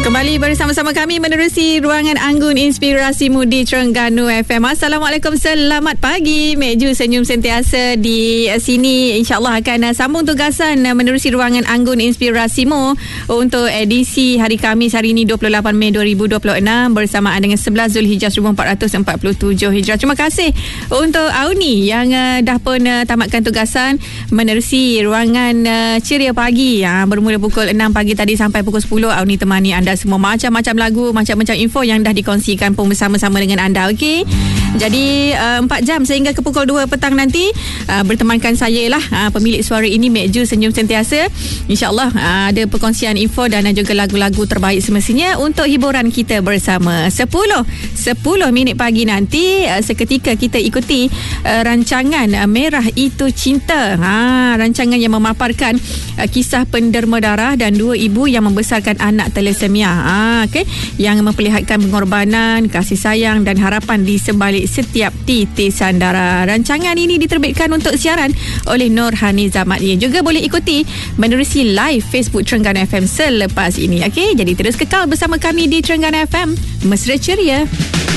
Kembali bersama-sama kami menerusi ruangan Anggun Inspirasimu di Terengganu FM. Assalamualaikum, selamat pagi. Mek Ju senyum sentiasa di sini. InsyaAllah akan sambung tugasan menerusi ruangan Anggun Inspirasimu untuk edisi hari Khamis hari ini 28 Mei 2026 bersamaan dengan 11 Zulhijjah 1447 Hijrah. Terima kasih untuk Auni yang dah pun tamatkan tugasan menerusi ruangan Ceria Pagi. Bermula pukul 6 pagi tadi sampai pukul 10. Auni temani anda semua, macam-macam lagu, macam-macam info yang dah dikongsikan pun bersama-sama dengan anda. Okey, jadi 4 jam sehingga ke pukul 2 petang nanti bertemankan saya lah, pemilik suara ini, Mek Ju senyum sentiasa. InsyaAllah ada perkongsian info dan juga lagu-lagu terbaik semestinya untuk hiburan kita bersama. 10 minit pagi nanti seketika kita ikuti rancangan Merah Itu Cinta, rancangan yang memaparkan kisah penderma darah dan 2 ibu yang membesarkan anak thalassemia, okay, yang memperlihatkan pengorbanan, kasih sayang dan harapan di sebalik setiap titisan darah. Rancangan ini diterbitkan untuk siaran oleh Nurhani Zamat. Juga boleh ikuti menerusi live Facebook Terengganu FM selepas ini. Okay, jadi terus kekal bersama kami di Terengganu FM. Mesra ceria.